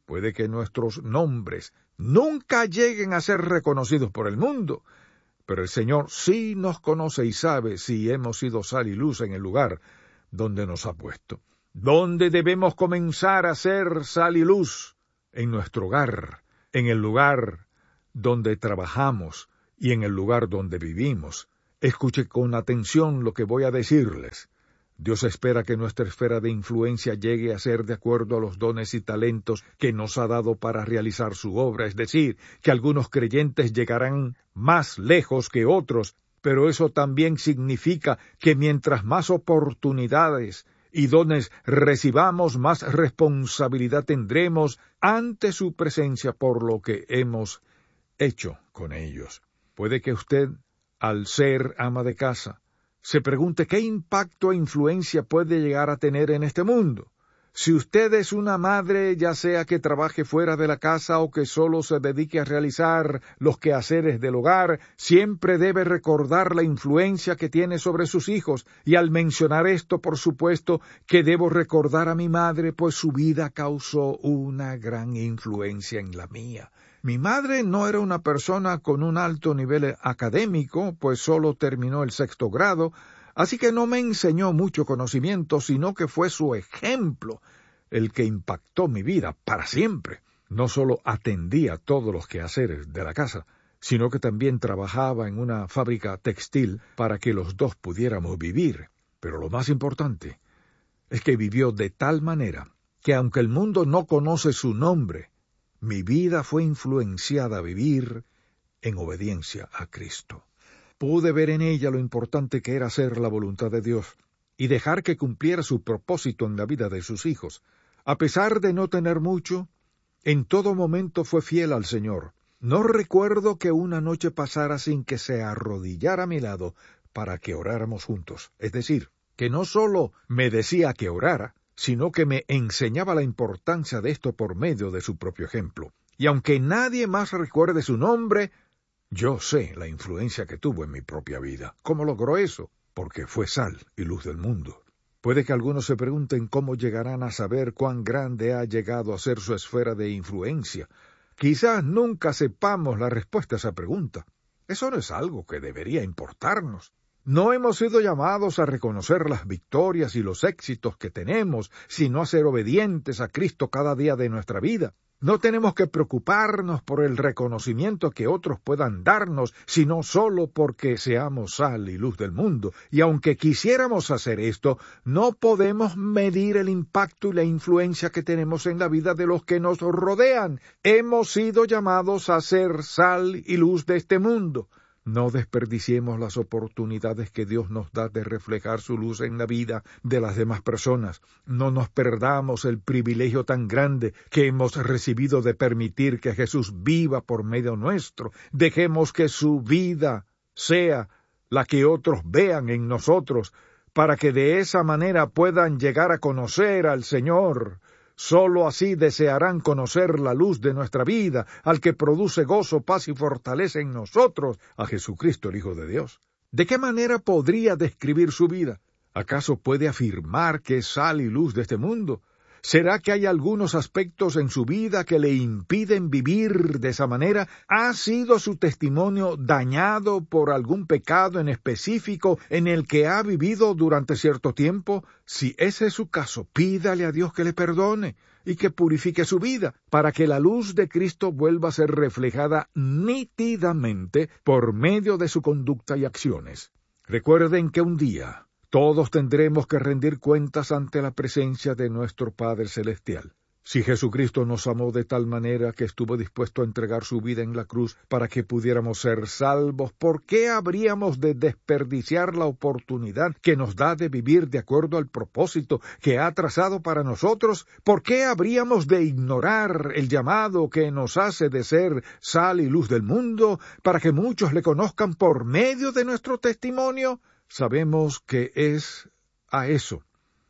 Puede que nuestros nombres nunca lleguen a ser reconocidos por el mundo, pero el Señor sí nos conoce y sabe si hemos sido sal y luz en el lugar donde nos ha puesto. ¿Dónde debemos comenzar a ser sal y luz? En nuestro hogar, en el lugar donde trabajamos y en el lugar donde vivimos. Escuche con atención lo que voy a decirles. Dios espera que nuestra esfera de influencia llegue a ser de acuerdo a los dones y talentos que nos ha dado para realizar su obra, es decir, que algunos creyentes llegarán más lejos que otros, pero eso también significa que mientras más oportunidades y dones recibamos, más responsabilidad tendremos ante su presencia por lo que hemos hecho con ellos. Puede que usted, al ser ama de casa, se pregunte qué impacto e influencia puede llegar a tener en este mundo. Si usted es una madre, ya sea que trabaje fuera de la casa o que solo se dedique a realizar los quehaceres del hogar, siempre debe recordar la influencia que tiene sobre sus hijos. Y al mencionar esto, por supuesto, que debo recordar a mi madre, pues su vida causó una gran influencia en la mía. Mi madre no era una persona con un alto nivel académico, pues solo terminó el 6º grado, así que no me enseñó mucho conocimiento, sino que fue su ejemplo el que impactó mi vida para siempre. No solo atendía todos los quehaceres de la casa, sino que también trabajaba en una fábrica textil para que los dos pudiéramos vivir. Pero lo más importante es que vivió de tal manera que aunque el mundo no conoce su nombre, mi vida fue influenciada a vivir en obediencia a Cristo. Pude ver en ella lo importante que era hacer la voluntad de Dios y dejar que cumpliera su propósito en la vida de sus hijos. A pesar de no tener mucho, en todo momento fue fiel al Señor. No recuerdo que una noche pasara sin que se arrodillara a mi lado para que oráramos juntos. Es decir, que no solo me decía que orara, sino que me enseñaba la importancia de esto por medio de su propio ejemplo. Y aunque nadie más recuerde su nombre, yo sé la influencia que tuvo en mi propia vida. ¿Cómo logró eso? Porque fue sal y luz del mundo. Puede que algunos se pregunten cómo llegarán a saber cuán grande ha llegado a ser su esfera de influencia. Quizás nunca sepamos la respuesta a esa pregunta. Eso no es algo que debería importarnos. No hemos sido llamados a reconocer las victorias y los éxitos que tenemos, sino a ser obedientes a Cristo cada día de nuestra vida. No tenemos que preocuparnos por el reconocimiento que otros puedan darnos, sino solo porque seamos sal y luz del mundo. Y aunque quisiéramos hacer esto, no podemos medir el impacto y la influencia que tenemos en la vida de los que nos rodean. Hemos sido llamados a ser sal y luz de este mundo. No desperdiciemos las oportunidades que Dios nos da de reflejar su luz en la vida de las demás personas. No nos perdamos el privilegio tan grande que hemos recibido de permitir que Jesús viva por medio nuestro. Dejemos que su vida sea la que otros vean en nosotros, para que de esa manera puedan llegar a conocer al Señor. Solo así desearán conocer la luz de nuestra vida, al que produce gozo, paz y fortaleza en nosotros, a Jesucristo el Hijo de Dios. ¿De qué manera podría describir su vida? ¿Acaso puede afirmar que es sal y luz de este mundo? ¿Será que hay algunos aspectos en su vida que le impiden vivir de esa manera? ¿Ha sido su testimonio dañado por algún pecado en específico en el que ha vivido durante cierto tiempo? Si ese es su caso, pídale a Dios que le perdone y que purifique su vida, para que la luz de Cristo vuelva a ser reflejada nítidamente por medio de su conducta y acciones. Recuerden que un día todos tendremos que rendir cuentas ante la presencia de nuestro Padre Celestial. Si Jesucristo nos amó de tal manera que estuvo dispuesto a entregar su vida en la cruz para que pudiéramos ser salvos, ¿por qué habríamos de desperdiciar la oportunidad que nos da de vivir de acuerdo al propósito que ha trazado para nosotros? ¿Por qué habríamos de ignorar el llamado que nos hace de ser sal y luz del mundo para que muchos le conozcan por medio de nuestro testimonio? Sabemos que es a eso,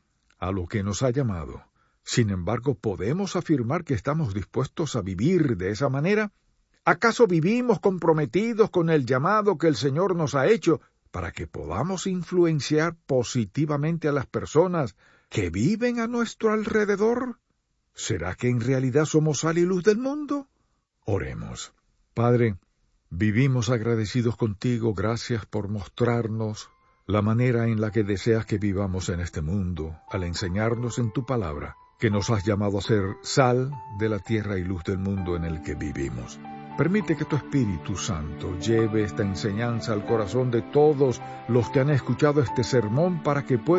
a lo que nos ha llamado. Sin embargo, ¿podemos afirmar que estamos dispuestos a vivir de esa manera? ¿Acaso vivimos comprometidos con el llamado que el Señor nos ha hecho para que podamos influenciar positivamente a las personas que viven a nuestro alrededor? ¿Será que en realidad somos sal y luz del mundo? Oremos. Padre, vivimos agradecidos contigo. Gracias por mostrarnos la manera en la que deseas que vivamos en este mundo, al enseñarnos en tu palabra que nos has llamado a ser sal de la tierra y luz del mundo en el que vivimos. Permite que tu Espíritu Santo lleve esta enseñanza al corazón de todos los que han escuchado este sermón para que puedan